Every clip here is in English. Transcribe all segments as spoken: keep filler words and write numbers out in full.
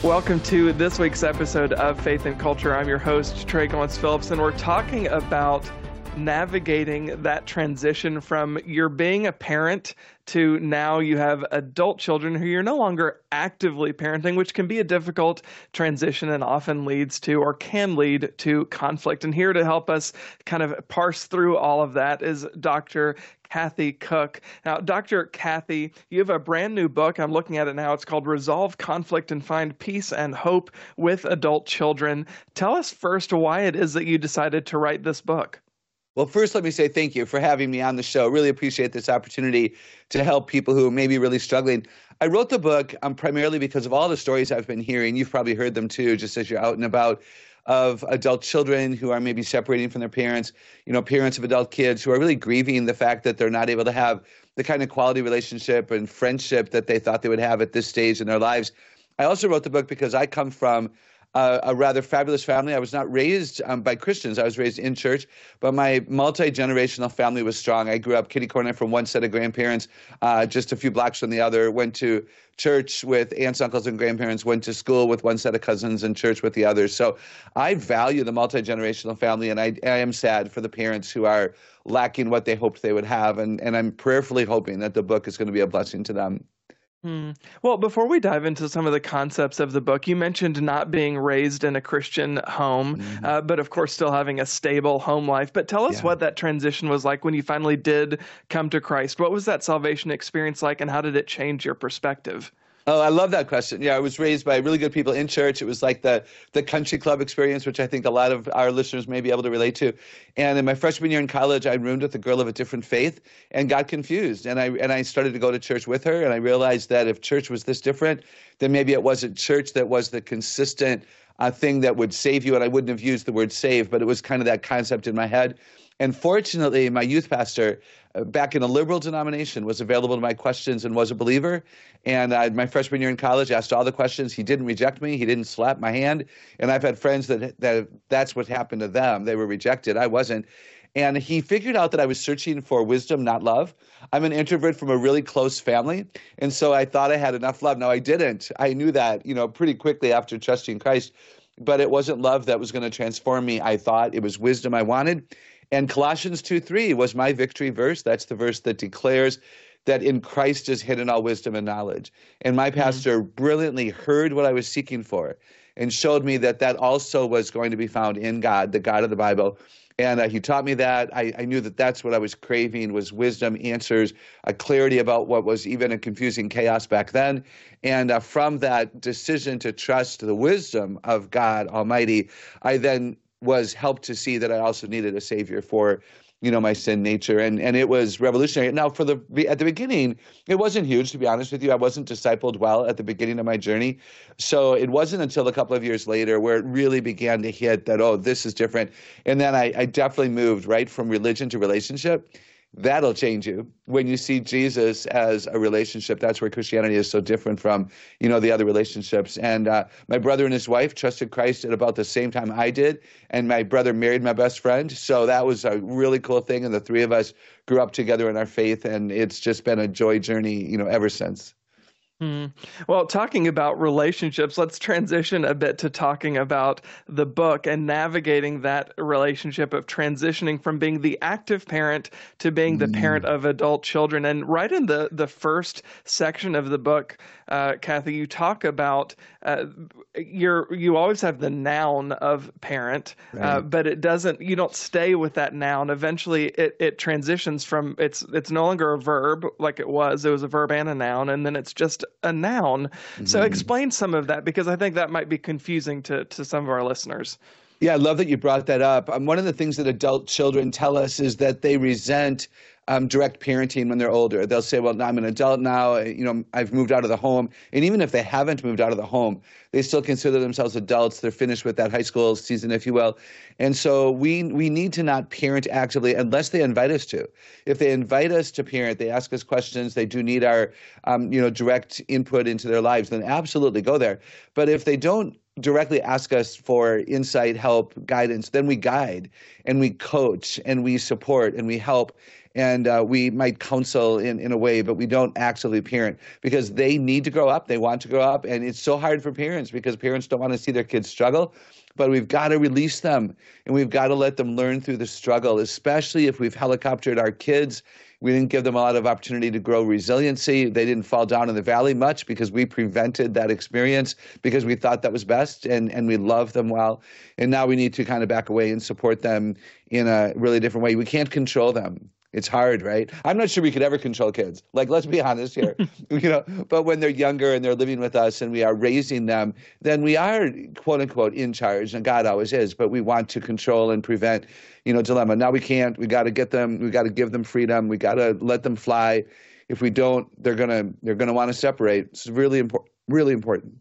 Welcome to this week's episode of Faith and Culture. I'm your host, Trey Goins-Phillips, and we're talking about navigating that transition from you're being a parent to now you have adult children who you're no longer actively parenting, which can be a difficult transition and often leads to or can lead to conflict. And here to help us kind of parse through all of that is Doctor Kathy Cook. Now, Doctor Kathy, you have a brand new book. I'm looking at it now. It's called Resolve Conflict and Find Peace and Hope with Adult Children. Tell us first why it is that you decided to write this book. Well, first, let me say thank you for having me on the show. Really appreciate this opportunity to help people who may be really struggling. I wrote the book um, primarily because of all the stories I've been hearing. You've probably heard them too, just as you're out and about, of adult children who are maybe separating from their parents, you know, parents of adult kids who are really grieving the fact that they're not able to have the kind of quality relationship and friendship that they thought they would have at this stage in their lives. I also wrote the book because I come from Uh, a rather fabulous family. I was not raised um, by Christians. I was raised in church, but my multi-generational family was strong. I grew up kitty corner from one set of grandparents, uh, just a few blocks from the other, went to church with aunts, uncles, and grandparents, went to school with one set of cousins and church with the others. So I value the multi-generational family, and I, I am sad for the parents who are lacking what they hoped they would have, and, and I'm prayerfully hoping that the book is going to be a blessing to them. Hmm. Well, before we dive into some of the concepts of the book, you mentioned not being raised in a Christian home, mm-hmm. uh, but of course still having a stable home life. But tell us yeah. what that transition was like when you finally did come to Christ. What was that salvation experience like, and how did it change your perspective? Oh, I love that question. Yeah, I was raised by really good people in church. It was like the the country club experience, which I think a lot of our listeners may be able to relate to. And in my freshman year in college, I roomed with a girl of a different faith and got confused. And I and I started to go to church with her, and I realized that if church was this different, then maybe it wasn't church that was the consistent uh, thing that would save you. And I wouldn't have used the word save, but it was kind of that concept in my head. And fortunately, my youth pastor, uh, back in a liberal denomination, was available to my questions and was a believer. And uh, my freshman year in college, asked all the questions. He didn't reject me. He didn't slap my hand. And I've had friends that, that that's what happened to them. They were rejected. I wasn't. And he figured out that I was searching for wisdom, not love. I'm an introvert from a really close family. And so I thought I had enough love. No, I didn't. I knew that, you know, pretty quickly after trusting Christ. But it wasn't love that was going to transform me. I thought it was wisdom I wanted. And Colossians two three was my victory verse. That's the verse that declares that in Christ is hidden all wisdom and knowledge. And my pastor mm-hmm. brilliantly heard what I was seeking for and showed me that that also was going to be found in God, the God of the Bible. And uh, he taught me that. I, I knew that that's what I was craving, was wisdom, answers, a clarity about what was even a confusing chaos back then. And uh, from that decision to trust the wisdom of God Almighty, I then was helped to see that I also needed a savior for, you know, my sin nature. And and it was revolutionary. Now, for the at the beginning, it wasn't huge, to be honest with you. I wasn't discipled well at the beginning of my journey. So it wasn't until a couple of years later where it really began to hit that, oh, this is different. And then I, I definitely moved right from religion to relationship. That'll change you. When you see Jesus as a relationship, that's where Christianity is so different from, you know, the other relationships. And uh, my brother and his wife trusted Christ at about the same time I did. And my brother married my best friend. So that was a really cool thing. And the three of us grew up together in our faith. And it's just been a joy journey, you know, ever since. Hmm. Well, talking about relationships, let's transition a bit to talking about the book and navigating that relationship of transitioning from being the active parent to being the mm. parent of adult children. And right in the, the first section of the book, uh, Kathy, you talk about uh, you're, you always have the noun of parent, right. uh, but it doesn't, you don't stay with that noun. Eventually it, it transitions from, it's, it's no longer a verb like it was. It was a verb and a noun, and then it's just a noun. Mm-hmm. So explain some of that, because I think that might be confusing to, to some of our listeners. Yeah, I love that you brought that up. Um, one of the things that adult children tell us is that they resent um, direct parenting when they're older. They'll say, well, I'm an adult now, you know, I've moved out of the home. And even if they haven't moved out of the home, they still consider themselves adults. They're finished with that high school season, if you will. And so we we need to not parent actively unless they invite us to. If they invite us to parent, they ask us questions, they do need our, um, you know, direct input into their lives, then absolutely go there. But if they don't directly ask us for insight, help, guidance, then we guide and we coach and we support and we help. And uh, we might counsel in, in a way, but we don't actively parent because they need to grow up. They want to grow up. And it's so hard for parents because parents don't want to see their kids struggle. But we've got to release them and we've got to let them learn through the struggle, especially if we've helicoptered our kids. We didn't give them a lot of opportunity to grow resiliency. They didn't fall down in the valley much because we prevented that experience because we thought that was best and, and we loved them well. And now we need to kind of back away and support them in a really different way. We can't control them. It's hard, right? I'm not sure we could ever control kids. Like, let's be honest here, you know. But when they're younger and they're living with us and we are raising them, then we are, quote unquote, in charge, and God always is. But we want to control and prevent, you know, dilemma. Now we can't. We got to get them. We got to give them freedom. We got to let them fly. If we don't, they're gonna they're gonna want to separate. It's really important. Really important.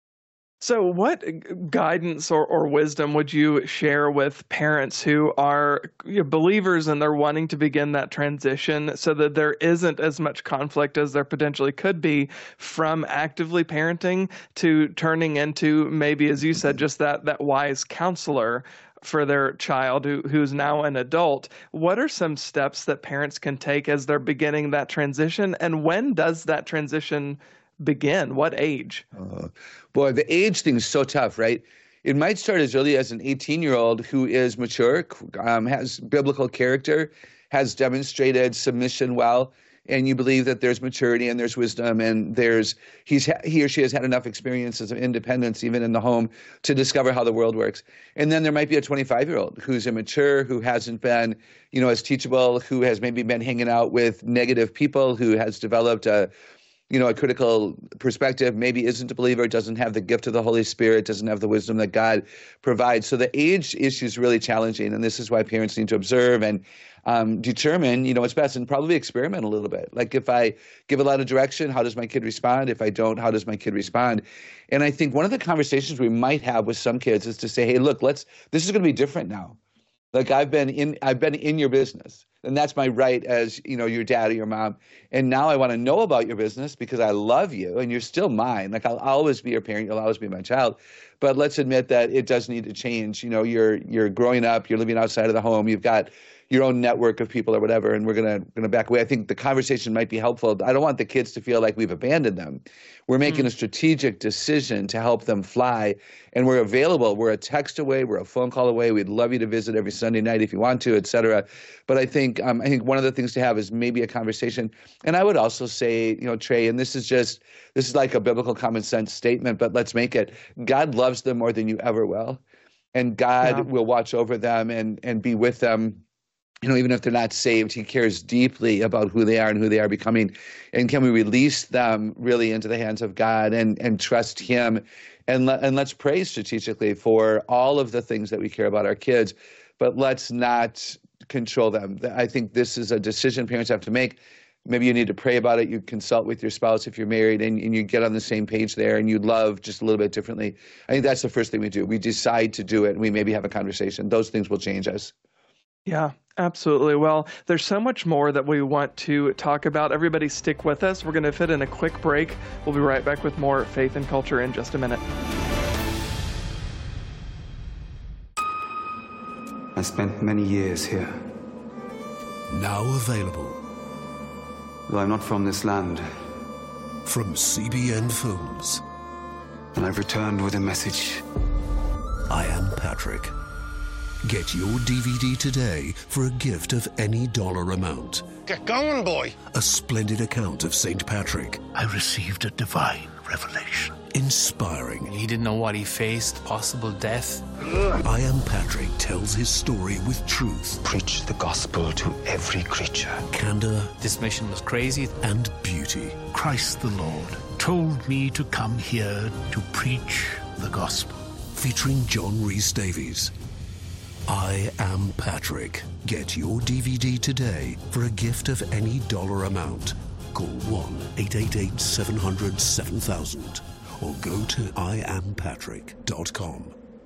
So what guidance or, or wisdom would you share with parents who are you know, believers and they're wanting to begin that transition so that there isn't as much conflict as there potentially could be from actively parenting to turning into maybe, as you said, just that that wise counselor for their child who, who's now an adult? What are some steps that parents can take as they're beginning that transition? And when does that transition begin? What age? Uh, boy, the age thing is so tough, right? It might start as early as an eighteen-year-old who is mature, um, has biblical character, has demonstrated submission well, and you believe that there's maturity and there's wisdom and there's he's he or she has had enough experiences of independence, even in the home, to discover how the world works. And then there might be a twenty-five-year-old who's immature, who hasn't been, you know, as teachable, who has maybe been hanging out with negative people, who has developed a you know, a critical perspective, maybe isn't a believer, doesn't have the gift of the Holy Spirit, doesn't have the wisdom that God provides. So the age issue is really challenging, and this is why parents need to observe and um, determine, you know, what's best, and probably experiment a little bit. Like if I give a lot of direction, how does my kid respond? If I don't, how does my kid respond? And I think one of the conversations we might have with some kids is to say, hey, look, let's. This is going to be different now. Like I've been in, I've been in your business. And that's my right as, you know, your dad or your mom. And now I want to know about your business because I love you and you're still mine. Like I'll always be your parent. You'll always be my child. But let's admit that it does need to change. You know, you're you're growing up, you're living outside of the home, you've got your own network of people or whatever, and we're gonna gonna back away. I think the conversation might be helpful. I don't want the kids to feel like we've abandoned them. We're making mm. a strategic decision to help them fly, and we're available. We're a text away, we're a phone call away. We'd love you to visit every Sunday night if you want to, et cetera. But I think um, I think one of the things to have is maybe a conversation. And I would also say, you know, Trey, and this is just this is like a biblical common sense statement, but let's make it. God loves them more than you ever will, and God yeah. will watch over them and and be with them. You know, even if they're not saved, he cares deeply about who they are and who they are becoming. And can we release them really into the hands of God and, and trust him? And, le- and let's pray strategically for all of the things that we care about our kids, but let's not control them. I think this is a decision parents have to make. Maybe you need to pray about it. You consult with your spouse if you're married and, and you get on the same page there and you love just a little bit differently. I think that's the first thing we do. We decide to do it and we maybe have a conversation. Those things will change us. Yeah, absolutely. Well, there's so much more that we want to talk about. Everybody stick with us. We're going to fit in a quick break. We'll be right back with more Faith and Culture in just a minute. I spent many years here. Now available. Though I'm not from this land. From C B N Films. And I've returned with a message. I Am Patrick. Get your D V D today for a gift of any dollar amount. Get going, boy. A splendid account of Saint Patrick. I received a divine revelation. Inspiring. He didn't know what he faced, possible death. I Am Patrick tells his story with truth. Preach the gospel to every creature. Candor. This mission was crazy. And beauty. Christ the Lord told me to come here to preach the gospel. Featuring John Rhys Davies. I Am Patrick. Get your D V D today for a gift of any dollar amount. Call one eight eight eight, seven hundred, seven thousand or go to I am patrick dot com.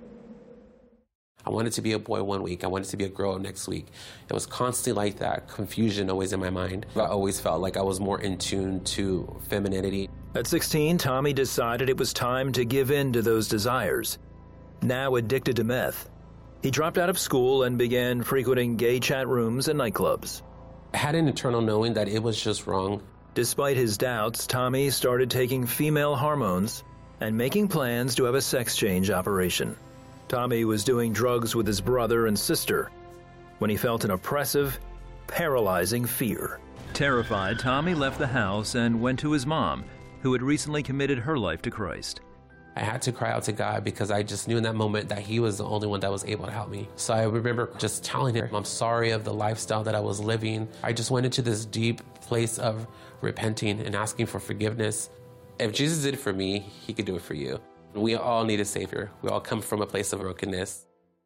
I wanted to be a boy one week. I wanted to be a girl next week. It was constantly like that, confusion always in my mind. I always felt like I was more in tune to femininity. At sixteen, Tommy decided it was time to give in to those desires. Now addicted to meth, he dropped out of school and began frequenting gay chat rooms and nightclubs. I had an internal knowing that it was just wrong. Despite his doubts, Tommy started taking female hormones and making plans to have a sex change operation. Tommy was doing drugs with his brother and sister when he felt an oppressive, paralyzing fear. Terrified, Tommy left the house and went to his mom, who had recently committed her life to Christ. I had to cry out to God because I just knew in that moment that he was the only one that was able to help me. So I remember just telling her, I'm sorry of the lifestyle that I was living. I just went into this deep place of repenting and asking for forgiveness. If Jesus did it for me, he could do it for you. We all need a savior. We all come from a place of brokenness.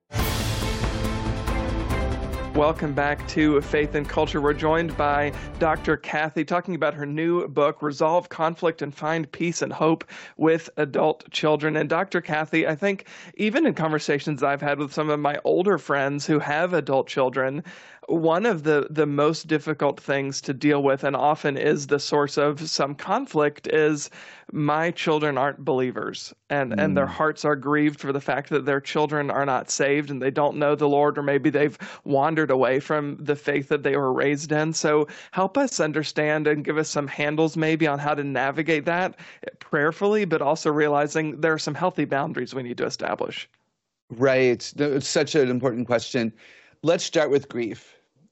Welcome back to Faith and Culture. We're joined by Doctor Kathy talking about her new book, Resolve Conflict and Find Peace and Hope with Adult Children. And Doctor Kathy, I think even in conversations I've had with some of my older friends who have adult children, one of the, the most difficult things to deal with, and often is the source of some conflict, is my children aren't believers, and, mm. and their hearts are grieved for the fact that their children are not saved and they don't know the Lord, or maybe they've wandered away from the faith that they were raised in. So help us understand and give us some handles maybe on how to navigate that prayerfully, but also realizing there are some healthy boundaries we need to establish. Right. It's such an important question. Let's start with grief.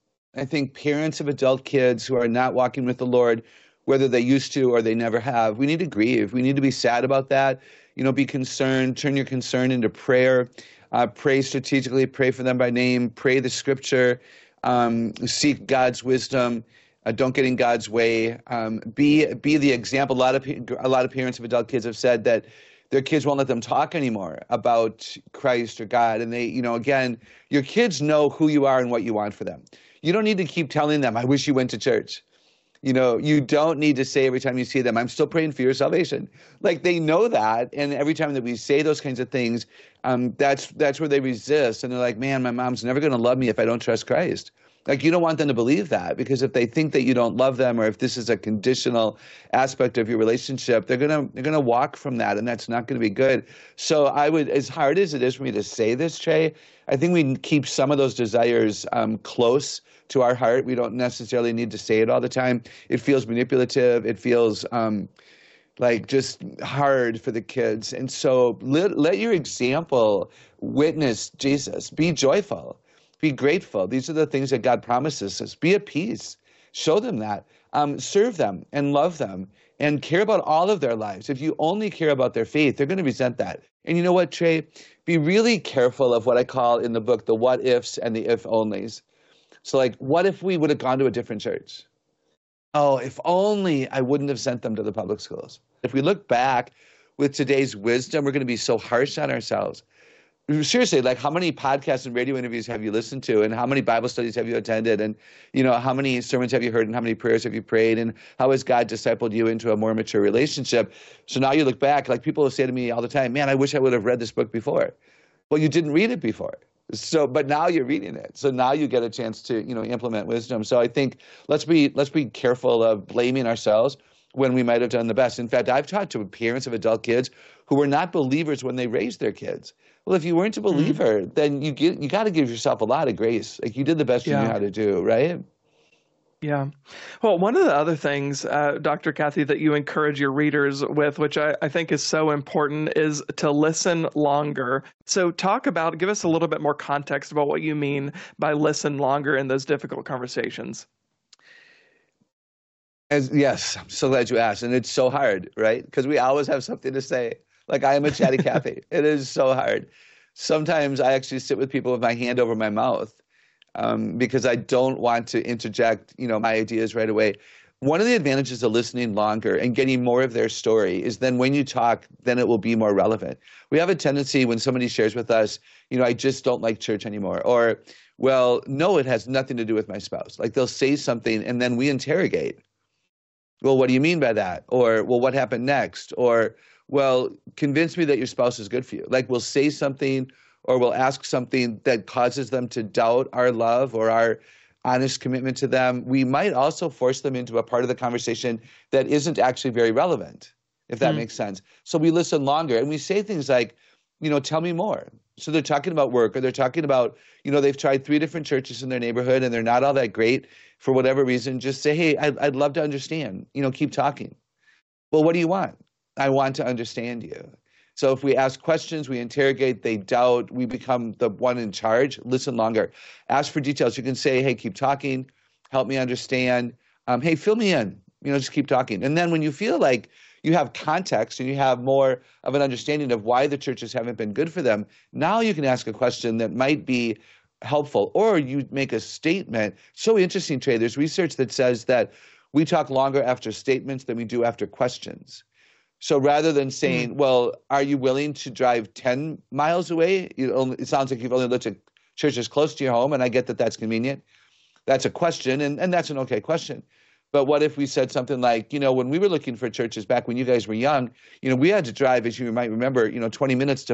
I think parents of adult kids who are not walking with the Lord, whether they used to or they never have, we need to grieve. We need to be sad about that. You know, be concerned, turn your concern into prayer, uh, pray strategically, pray for them by name, pray the scripture, um, seek God's wisdom, uh, don't get in God's way, um, be be the example. A lot of a lot of parents of adult kids have said that their kids won't let them talk anymore about Christ or God. And they, you know, again, your kids know who you are and what you want for them. You don't need to keep telling them, I wish you went to church. You know, you don't need to say every time you see them, I'm still praying for your salvation. Like, they know that. And every time that we say those kinds of things, um, that's that's where they resist. And they're like, man, my mom's never going to love me if I don't trust Christ. Like, you don't want them to believe that, because if they think that you don't love them, or if this is a conditional aspect of your relationship, they're gonna they're gonna walk from that, and that's not going to be good. So I would, as hard as it is for me to say this, Trey, I think we keep some of those desires um, close to our heart. We don't necessarily need to say it all the time. It feels manipulative. It feels um, like just hard for the kids. And so let, let your example witness Jesus. Be joyful. Be grateful. These are the things that God promises us. Be at peace. Show them that. Um, serve them and love them and care about all of their lives. If you only care about their faith, they're going to resent that. And you know what, Trey? Be really careful of what I call in the book the what ifs and the if onlys. So like, what if we would have gone to a different church? Oh, if only I wouldn't have sent them to the public schools. If we look back with today's wisdom, we're going to be so harsh on ourselves. Seriously, like, how many podcasts and radio interviews have you listened to, and how many Bible studies have you attended, and, you know, how many sermons have you heard, and how many prayers have you prayed, and how has God discipled you into a more mature relationship? So now you look back, like, people will say to me all the time, man, I wish I would have read this book before. Well, you didn't read it before. So, but now you're reading it. So now you get a chance to, you know, implement wisdom. So I think let's be let's be careful of blaming ourselves when we might have done the best. In fact, I've talked to parents of adult kids who were not believers when they raised their kids. Well, if you weren't a believer, mm-hmm. then you get you got to give yourself a lot of grace. Like, you did the best yeah. you knew how to do, right? Yeah. Well, one of the other things, uh, Doctor Kathy, that you encourage your readers with, which I, I think is so important, is to listen longer. So talk about, give us a little bit more context about what you mean by listen longer in those difficult conversations. As, yes, I'm so glad you asked. And it's so hard, right? Because we always have something to say. Like, I am a chatty Cathy. It is so hard. Sometimes I actually sit with people with my hand over my mouth um, because I don't want to interject, you know, my ideas right away. One of the advantages of listening longer and getting more of their story is then when you talk, then it will be more relevant. We have a tendency when somebody shares with us, you know, I just don't like church anymore. Or, well, no, it has nothing to do with my spouse. Like, they'll say something and then we interrogate. Well, what do you mean by that? Or, well, what happened next? Or, well, convince me that your spouse is good for you. Like, we'll say something or we'll ask something that causes them to doubt our love or our honest commitment to them. We might also force them into a part of the conversation that isn't actually very relevant, if that mm. makes sense. So we listen longer and we say things like, you know, tell me more. So they're talking about work, or they're talking about, you know, they've tried three different churches in their neighborhood and they're not all that great. for whatever reason, just say, hey, I'd, I'd love to understand, you know, keep talking. Well, what do you want? I want to understand you. So if we ask questions, we interrogate, they doubt, we become the one in charge, listen longer. Ask for details. You can say, hey, keep talking, help me understand. Um, hey, fill me in, you know, just keep talking. And then when you feel like you have context and you have more of an understanding of why the churches haven't been good for them, now you can ask a question that might be helpful, or you make a statement. So interesting, Trey, there's research that says that we talk longer after statements than we do after questions. So rather than saying, mm. well, are you willing to drive ten miles away? You only, it sounds like you've only looked at churches close to your home, and I get that that's convenient. That's a question, and, and that's an okay question. But what if we said something like, you know, when we were looking for churches back when you guys were young, you know, we had to drive, as you might remember, you know, twenty minutes to